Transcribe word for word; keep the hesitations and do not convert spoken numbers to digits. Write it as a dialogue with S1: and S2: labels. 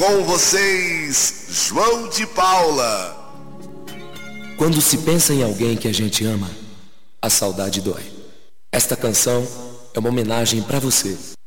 S1: Com vocês, João de Paula.
S2: Quando se pensa em alguém que a gente ama, a saudade dói. Esta canção é uma homenagem pra você.